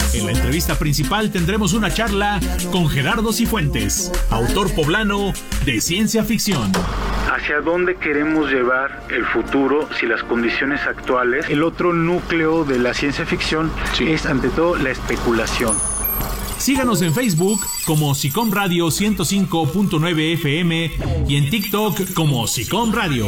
En la entrevista principal tendremos una charla con Gerardo Cifuentes, autor poblano de ciencia ficción. ¿Hacia dónde queremos llevar el futuro si las condiciones actuales? El otro núcleo de la ciencia ficción es ante todo la especulación. Síganos en Facebook como SICOM Radio 105.9 FM y en TikTok como SICOM Radio.